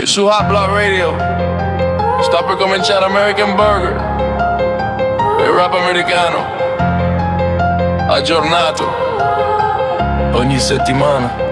Su Hot Block Radio sta per cominciare American Burger, il rap americano aggiornato ogni settimana.